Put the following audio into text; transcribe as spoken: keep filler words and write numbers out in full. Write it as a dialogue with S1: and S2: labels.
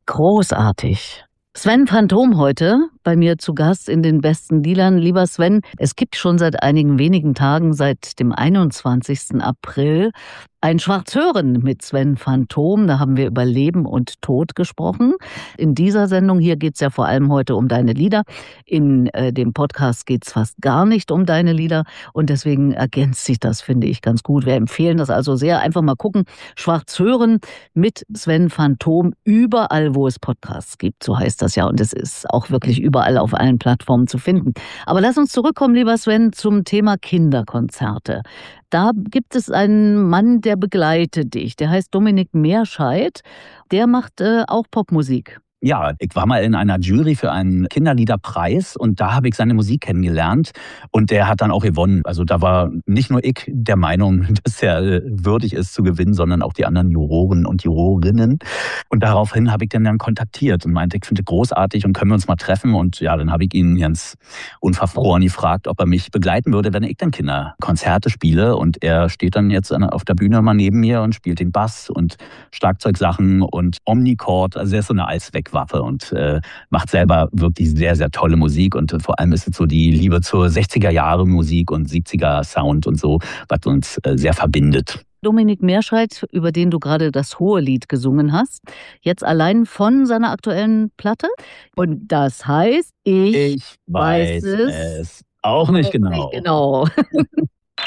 S1: Großartig. Sven Phantom heute bei mir zu Gast in den besten Dealern. Lieber Sven, es gibt schon seit einigen wenigen Tagen, seit dem einundzwanzigsten April, ein Schwarzhören mit Sven Phantom. Da haben wir über Leben und Tod gesprochen. In dieser Sendung hier geht es ja vor allem heute um deine Lieder. In äh, dem Podcast geht es fast gar nicht um deine Lieder. Und deswegen ergänzt sich das, finde ich, ganz gut. Wir empfehlen das also sehr. Einfach mal gucken. Schwarzhören mit Sven Phantom überall, wo es Podcasts gibt. So heißt das ja. Und es ist auch wirklich überall auf allen Plattformen zu finden. Aber lass uns zurückkommen, lieber Sven, zum Thema Kinderkonzerte. Da gibt es einen Mann, der begleitet dich. Der heißt Dominik Meerscheid. Der macht äh, auch Popmusik.
S2: Ja, ich war mal in einer Jury für einen Kinderliederpreis und da habe ich seine Musik kennengelernt und der hat dann auch gewonnen. Also da war nicht nur ich der Meinung, dass er äh, würdig ist zu gewinnen, sondern auch die anderen Juroren und Jurorinnen. Und daraufhin habe ich den dann kontaktiert und meinte, ich finde es großartig und können wir uns mal treffen. Und ja, dann habe ich ihn ganz unverfroren gefragt, ob er mich begleiten würde, wenn ich dann Kinderkonzerte spiele. Und er steht dann jetzt auf der Bühne mal neben mir und spielt den Bass und Schlagzeugsachen und Omnichord. Also er ist so eine Allzweckwaffe und äh, macht selber wirklich sehr, sehr tolle Musik. Und äh, vor allem ist es so die Liebe zur sechziger-Jahre-Musik und siebziger-Sound und so, was uns äh, sehr verbindet.
S1: Dominik Meerscheid, über den du gerade das Hohelied gesungen hast, jetzt allein von seiner aktuellen Platte. Und das heißt, ich,
S2: Ich weiß
S1: weiß es,
S2: es auch nicht genau.
S1: Nicht genau.